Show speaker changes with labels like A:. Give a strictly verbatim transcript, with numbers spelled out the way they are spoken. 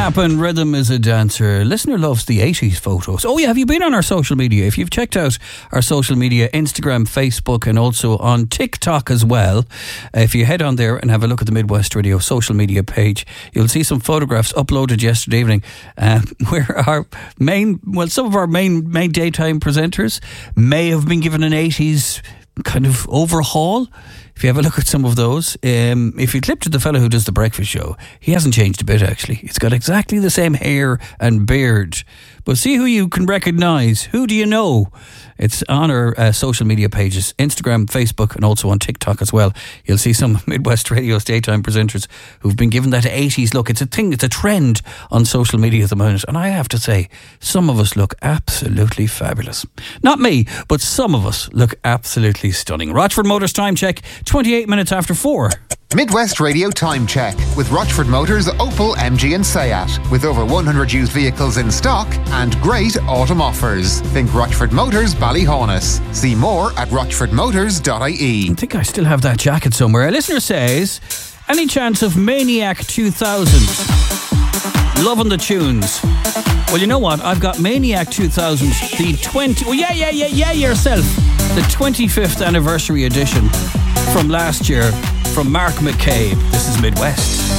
A: happen. Rhythm is a dancer. Listener loves the eighties photos. Oh yeah, have you been on our social media? If you've checked out our social media, Instagram, Facebook, and also on TikTok as well, if you head on there and have a look at the Midwest Radio social media page, you'll see some photographs uploaded yesterday evening uh, where our main, well, some of our main main daytime presenters may have been given an eighties kind of overhaul. If you have a look at some of those, um, if you clip to the fellow who does the breakfast show, he hasn't changed a bit actually. He's got exactly the same hair and beard. But see who you can recognise. Who do you know? It's on our uh, social media pages, Instagram, Facebook, and also on TikTok as well. You'll see some Midwest Radio's daytime presenters who've been given that eighties look. It's a thing, it's a trend on social media at the moment. And I have to say, some of us look absolutely fabulous. Not me, but some of us look absolutely stunning. Rochford Motors time check, twenty-eight minutes after four.
B: Midwest Radio Time Check with Rochford Motors, Opel, M G and Seat. With over one hundred used vehicles in stock and great autumn offers. Think Rochford Motors, Ballyhaunis. See more at rochford motors dot I E.
A: I think I still have that jacket somewhere. A listener says, any chance of Maniac two thousand? Loving the tunes. Well, you know what? I've got Maniac two thousand, the twenty... Well, yeah, yeah, yeah, yeah, yourself. The twenty-fifth anniversary edition from last year from Mark McCabe. This is Midwest.